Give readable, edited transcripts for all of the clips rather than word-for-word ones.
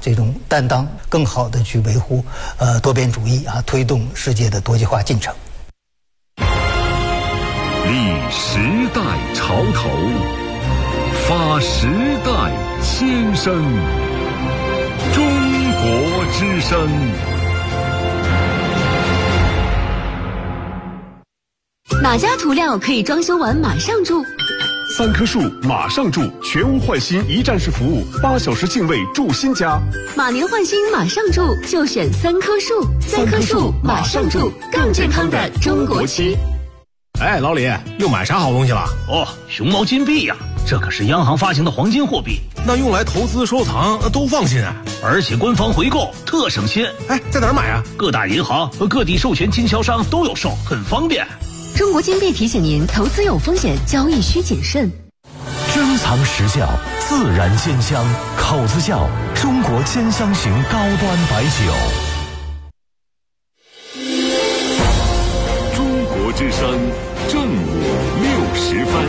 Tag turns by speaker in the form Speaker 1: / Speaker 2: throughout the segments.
Speaker 1: 这种担当，更好的去维护多边主义推动世界的多极化进程。
Speaker 2: 立时代潮头，发时代先声，中国之声。
Speaker 3: 哪家涂料可以装修完马上住
Speaker 4: ？3棵树马上住，全屋换新一站式服务，8小时净位住新家。
Speaker 3: 马年换新马上住，就选3棵树，3棵树马上住，更健康的中国区。
Speaker 5: 哎，老李，又买啥好东西了？
Speaker 6: 哦，熊猫金币呀，这可是央行发行的黄金货币，
Speaker 5: 那用来投资收藏都放心啊，
Speaker 6: 而且官方回购特省心。
Speaker 5: 哎，在哪儿买啊？
Speaker 6: 各大银行和各地授权经销商都有售，很方便。
Speaker 3: 中国金币提醒您，投资有风险，交易需谨慎。
Speaker 7: 珍藏实窖，自然鲜香，口子窖，中国兼香型高端白酒。
Speaker 2: 中国之声正午60分。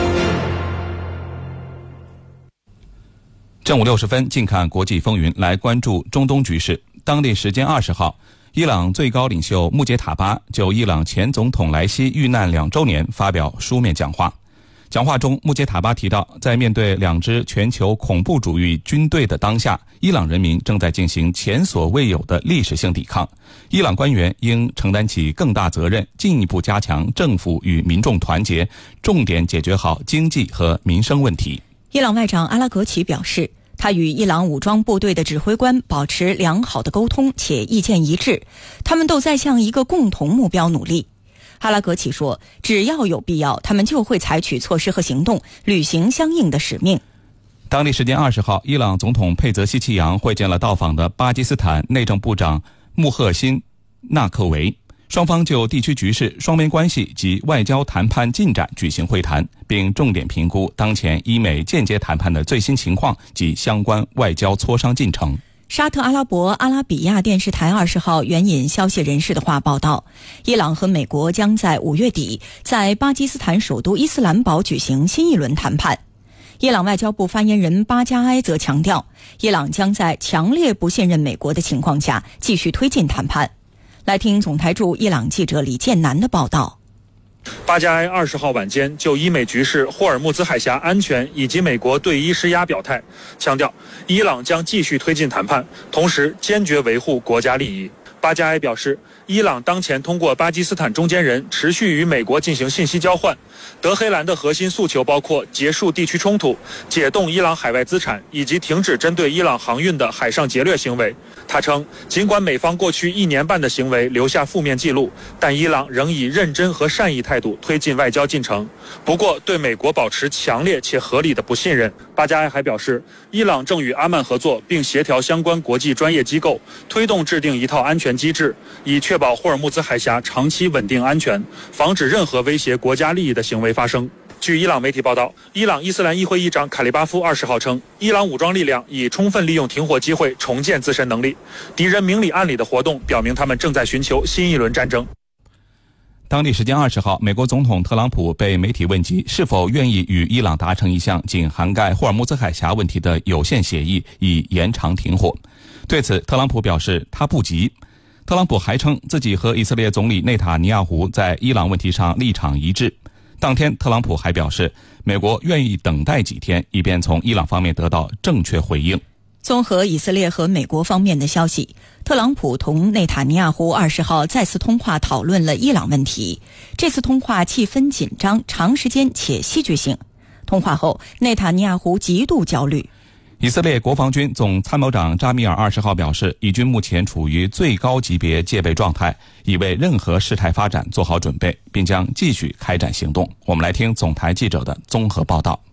Speaker 8: 正午60分，近看国际风云，来关注中东局势。当地时间20号，伊朗最高领袖穆杰塔巴就伊朗前总统莱西遇难2周年发表书面讲话。讲话中，穆杰塔巴提到，在面对2支全球恐怖主义军队的当下，伊朗人民正在进行前所未有的历史性抵抗。伊朗官员应承担起更大责任，进一步加强政府与民众团结，重点解决好经济和民生问题。
Speaker 9: 伊朗外长阿拉格齐表示，他与伊朗武装部队的指挥官保持良好的沟通且意见一致，他们都在向一个共同目标努力。哈拉格齐说，只要有必要，他们就会采取措施和行动，履行相应的使命。
Speaker 8: 当地时间20号，伊朗总统佩泽希奇扬会见了到访的巴基斯坦内政部长穆赫辛纳克维，双方就地区局势、双边关系及外交谈判进展举行会谈，并重点评估当前伊美间接谈判的最新情况及相关外交磋商进程。
Speaker 9: 沙特阿拉伯阿拉比亚电视台20号援引消息人士的话报道，伊朗和美国将在5月底在巴基斯坦首都伊斯兰堡举行新一轮谈判。伊朗外交部发言人巴加埃则强调，伊朗将在强烈不信任美国的情况下继续推进谈判。来听总台驻伊朗记者李建南的报道。
Speaker 10: 巴加埃20号晚间就伊美局势、霍尔木兹海峡安全以及美国对伊施压表态，强调伊朗将继续推进谈判，同时坚决维护国家利益。巴加埃表示，伊朗当前通过巴基斯坦中间人持续与美国进行信息交换。德黑兰的核心诉求包括结束地区冲突、解冻伊朗海外资产以及停止针对伊朗航运的海上劫掠行为。他称，尽管美方过去1年半的行为留下负面记录，但伊朗仍以认真和善意态度推进外交进程，不过对美国保持强烈且合理的不信任。巴加埃还表示，伊朗正与阿曼合作，并协调相关国际专业机构，推动制定一套安全机制，以确保霍尔木兹海峡长期稳定安全，防止任何威胁国家利益的行为发生。据伊朗媒体报道，伊朗伊斯兰议会议长卡利巴夫20号称，伊朗武装力量已充分利用停火机会重建自身能力，敌人明里暗里的活动表明他们正在寻求新一轮战争。
Speaker 8: 当地时间20号，美国总统特朗普被媒体问及是否愿意与伊朗达成一项仅涵盖霍尔木兹海峡问题的有限协议，以延长停火。对此，特朗普表示他不急。特朗普还称自己和以色列总理内塔尼亚胡在伊朗问题上立场一致。当天，特朗普还表示，美国愿意等待几天，以便从伊朗方面得到正确回应。
Speaker 9: 综合以色列和美国方面的消息，特朗普同内塔尼亚胡20号再次通话讨论了伊朗问题。这次通话气氛紧张、长时间且戏剧性。通话后，内塔尼亚胡极度焦虑。
Speaker 8: 以色列国防军总参谋长扎米尔20号表示，以军目前处于最高级别戒备状态，已为任何事态发展做好准备，并将继续开展行动。我们来听总台记者的综合报道。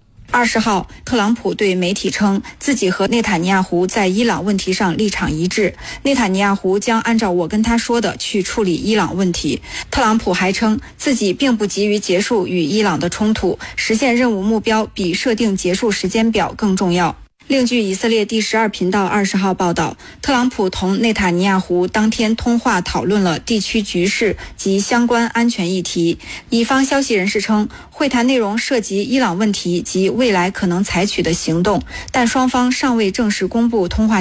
Speaker 11: 20号，特朗普对媒体称，自己和内塔尼亚胡在伊朗问题上立场一致，内塔尼亚胡将按照我跟他说的去处理伊朗问题。特朗普还称，自己并不急于结束与伊朗的冲突，实现任务目标比设定结束时间表更重要。另据以色列第12频道20号报道，特朗普同内塔尼亚胡当天通话讨论了地区局势及相关安全议题。以方消息人士称，会谈内容涉及伊朗问题及未来可能采取的行动，但双方尚未正式公布通话